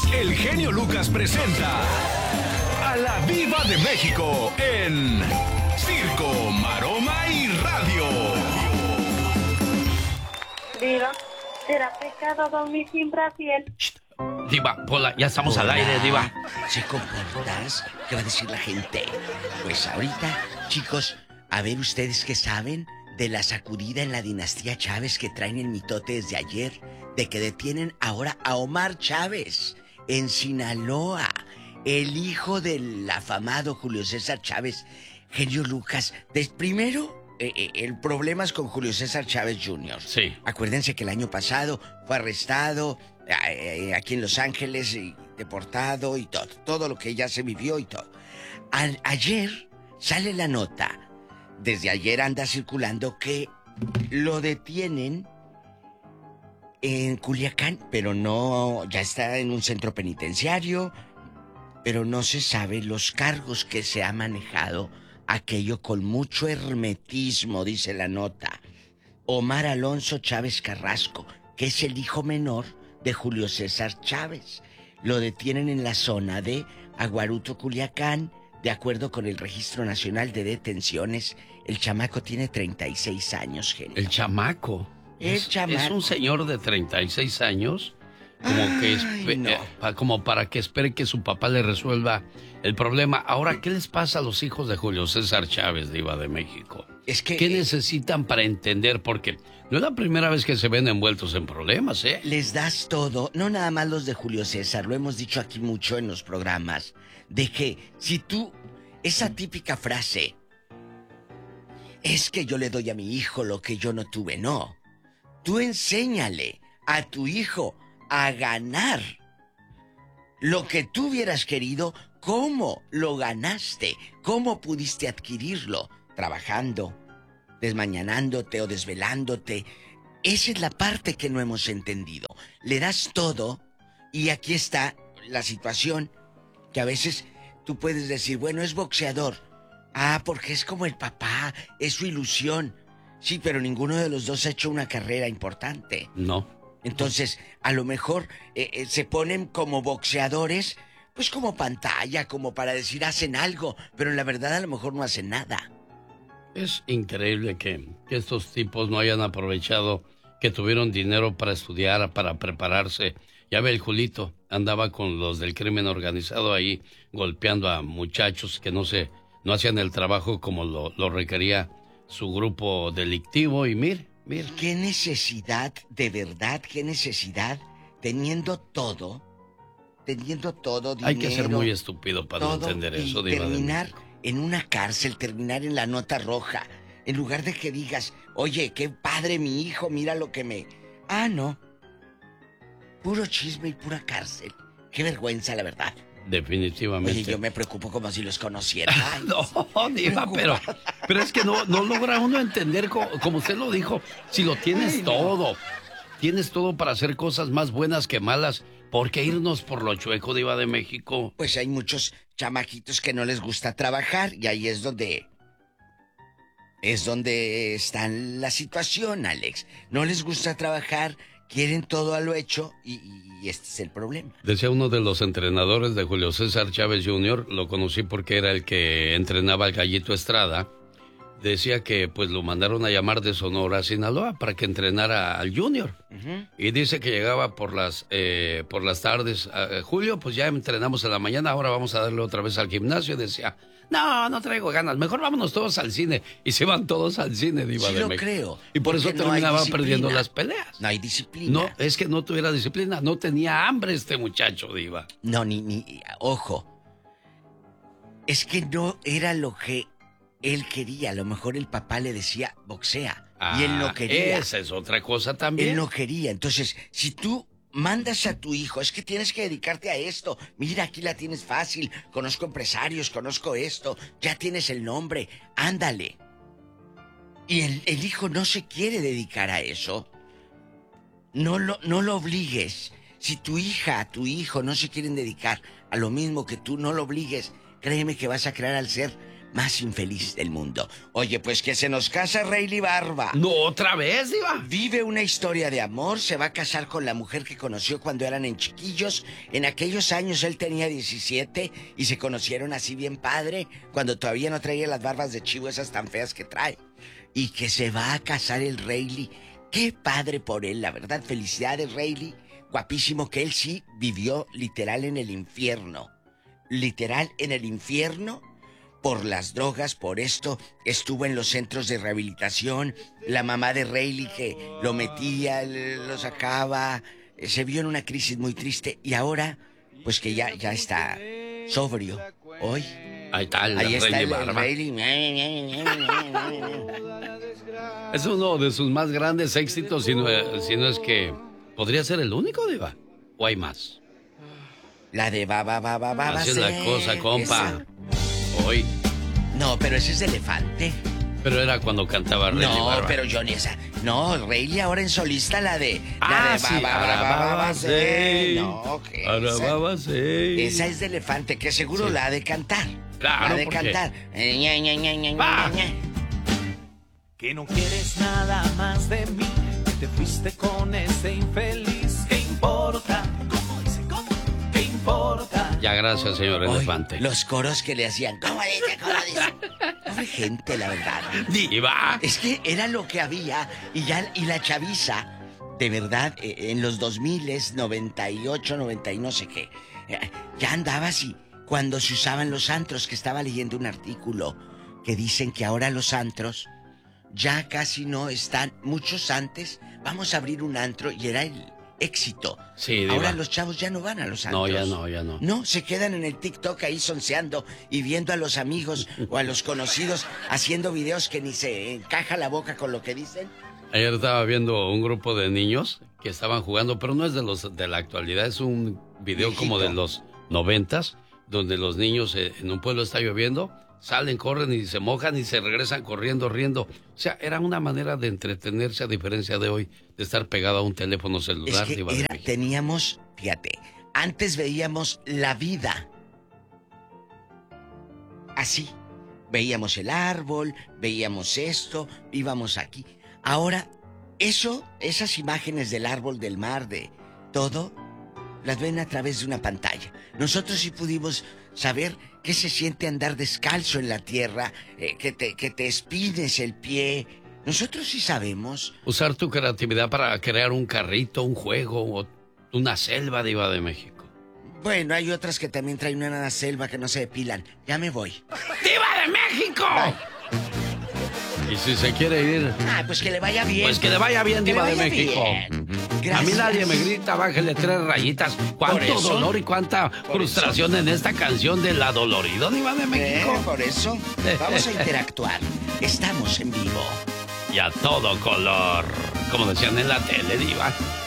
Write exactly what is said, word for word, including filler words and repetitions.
el genio Lucas presenta a la Diva de México en Circo, Maroma y Radio. Diva, ¿será pecado dormir sin brasier? Diva, Pola, ya estamos Hola. al aire, Diva. ¿Se comportas? ¿Qué va a decir la gente? Pues ahorita, chicos, a ver ustedes qué saben de la sacudida en la dinastía Chávez que traen el mitote desde ayer, de que detienen ahora a Omar Chávez en Sinaloa, el hijo del afamado Julio César Chávez. Genio Lucas, de, primero, eh, eh, el problema es con Julio César Chávez junior Sí. Acuérdense que el año pasado fue arrestado eh, eh, aquí en Los Ángeles, y deportado y todo, todo lo que ya se vivió y todo. A, ayer sale la nota, desde ayer anda circulando que lo detienen en Culiacán, pero no, ya está en un centro penitenciario, pero no se sabe los cargos que se ha manejado aquello con mucho hermetismo, dice la nota. Omar Alonso Chávez Carrasco, que es el hijo menor de Julio César Chávez, lo detienen en la zona de Aguaruto, Culiacán, de acuerdo con el Registro Nacional de Detenciones. El chamaco tiene treinta y seis años, genio. El chamaco. El es, chamaco. Es un señor de treinta y seis años, como Ay, que espe- no. eh, como para que espere que su papá le resuelva el problema. Ahora, ¿qué les pasa a los hijos de Julio César Chávez, Diva de México? Es que, ¿Qué necesitan para entender? Porque no es la primera vez que se ven envueltos en problemas, ¿eh? Les das todo, no nada más los de Julio César, lo hemos dicho aquí mucho en los programas, de que si tú, esa típica frase, es que yo le doy a mi hijo lo que yo no tuve, no. Tú enséñale a tu hijo a ganar lo que tú hubieras querido, cómo lo ganaste, cómo pudiste adquirirlo, trabajando, desmañanándote o desvelándote. Esa es la parte que no hemos entendido. Le das todo y aquí está la situación que a veces tú puedes decir, bueno, es boxeador. Ah, porque es como el papá, es su ilusión. Sí, pero ninguno de los dos ha hecho una carrera importante. No. Entonces, a lo mejor eh, eh, se ponen como boxeadores, pues como pantalla, como para decir hacen algo, pero en la verdad a lo mejor no hacen nada. Es increíble que, que estos tipos no hayan aprovechado que tuvieron dinero para estudiar, para prepararse. Ya ve, el Julito andaba con los del crimen organizado ahí golpeando a muchachos que no se, no hacían el trabajo como lo, lo requería su grupo delictivo. Y mire, mire. ¿Qué necesidad, de verdad, qué necesidad, teniendo todo, teniendo todo, dinero... Hay que ser muy estúpido para todo, no entender eso, y Diva de terminar México. En una cárcel, terminar en la nota roja, en lugar de que digas, oye, qué padre mi hijo, mira lo que me... Ah, no. Puro chisme y pura cárcel. Qué vergüenza, la verdad. Definitivamente. Oye, yo me preocupo como si los conociera. Ay, no, Diva, pero, pero es que no, no logra uno entender, como, como usted lo dijo, si lo tienes Ay, todo, no. tienes todo para hacer cosas más buenas que malas, ¿por qué irnos por lo chueco, Diva de México? Pues hay muchos chamaquitos que no les gusta trabajar y ahí es donde... Es donde está la situación, Alex. No les gusta trabajar, quieren todo a lo hecho y, y este es el problema. Decía uno de los entrenadores de Julio César Chávez junior, lo conocí porque era el que entrenaba al Gallito Estrada, decía que pues lo mandaron a llamar de Sonora a Sinaloa para que entrenara al Junior. Uh-huh. Y dice que llegaba por las eh, por las tardes. Uh, Julio, pues ya entrenamos en la mañana, ahora vamos a darle otra vez al gimnasio. Y decía, no, no traigo ganas, mejor vámonos todos al cine. Y se van todos al cine, Diva sí de lo México. creo. Y por eso terminaba no perdiendo las peleas. No hay disciplina. No, es que no tuviera disciplina, no tenía hambre este muchacho, Diva. No, ni, ni, ojo. Es que no era lo que él quería. A lo mejor el papá le decía, boxea. Ah, y él no quería. Esa es otra cosa también. Él no quería. Entonces, si tú mandas a tu hijo, es que tienes que dedicarte a esto. Mira, aquí la tienes fácil. Conozco empresarios, conozco esto. Ya tienes el nombre. Ándale. Y el, el hijo no se quiere dedicar a eso. No lo, no lo obligues. Si tu hija, tu hijo no se quieren dedicar a lo mismo que tú, no lo obligues. Créeme que vas a crear al ser más infeliz del mundo. Oye, pues que se nos casa Rayleigh Barba. No, otra vez, Diva. Vive una historia de amor, se va a casar con la mujer que conoció cuando eran en chiquillos. En aquellos años él tenía diecisiete y se conocieron así bien padre, cuando todavía no traía las barbas de chivo esas tan feas que trae. Y que se va a casar el Rayleigh. Qué padre por él, la verdad. Felicidades, Rayleigh. Guapísimo, que él sí vivió literal en el infierno. Literal en el infierno. Por las drogas, por esto, estuvo en los centros de rehabilitación. La mamá de Rayleigh que lo metía, lo sacaba. Se vio en una crisis muy triste. Y ahora, pues que ya, ya está sobrio. Hoy. Ahí está el Ahí está el, Barba. el Rayleigh. Es uno de sus más grandes éxitos, si no, si no es que podría ser el único, Diva. ¿O hay más? La de ba ba ba ba ba. Así es la cosa, compa. Esa. Hoy. No, pero ese es de Elefante. Pero era cuando cantaba Rayleigh No, Barba. pero Johnny esa. No, Rayleigh ahora en solista la de. Ah, la de sí. ba ba ba ba ba ba. Arababasei. No, que esa, Arababasei. esa es de Elefante, que seguro Sí. la ha de cantar. Claro, La ha de ¿por qué? cantar. Eh, ña, ña, ña, ña, ¡Ah! ña, ña. Que no quieres nada más de mí, que te fuiste con ese infeliz. ¿Qué importa? ¿Cómo dice? ¿Cómo? ¿Qué importa? Ya, gracias, señor Hoy, Elefante. los coros que le hacían. ¿Cómo dice? ¿Cómo dice? Pobre gente, la verdad. Diva. Es que era lo que había y ya y la chaviza, de verdad, eh, en los dos mil, noventa y ocho, noventa y no sé qué, eh, ya andaba así. Cuando se usaban los antros, que estaba leyendo un artículo que dicen que ahora los antros ya casi no están, muchos antes, vamos a abrir un antro y era el éxito. Sí, Diva. Ahora los chavos ya no van a los antros. No, ya no, ya no. No, se quedan en el TikTok ahí sonseando y viendo a los amigos o a los conocidos haciendo videos que ni se encaja la boca con lo que dicen. Ayer estaba viendo un grupo de niños que estaban jugando, pero no es de los de la actualidad, es un video Viejito. como de los noventas, donde los niños eh, en un pueblo está lloviendo, salen, corren y se mojan y se regresan corriendo, riendo. O sea, era una manera de entretenerse a diferencia de hoy, de estar pegado a un teléfono celular. Es que Diva de era, México. teníamos, fíjate, antes veíamos la vida así. Veíamos el árbol, veíamos esto, íbamos aquí. Ahora, eso, esas imágenes del árbol, del mar, de todo, las ven a través de una pantalla. Nosotros sí pudimos saber qué se siente andar descalzo en la tierra, eh, que te, que te espines el pie. Nosotros sí sabemos. Usar tu creatividad para crear un carrito, un juego, o una selva, Diva de México. Bueno, hay otras que también traen una selva que no se depilan. Ya me voy. ¡Diva de México! Bye. Y si se quiere ir, Ah, pues que le vaya bien. pues que le vaya bien, Que le Diva de vaya México. bien. A Gracias. mí nadie me grita, bájale tres rayitas. ¿Por Cuánto eso? dolor y cuánta frustración en esta canción de La Dolorido, Diva de Eh, México. por eso, vamos a interactuar. Estamos en vivo. Y a todo color. Como decían en la tele, Diva.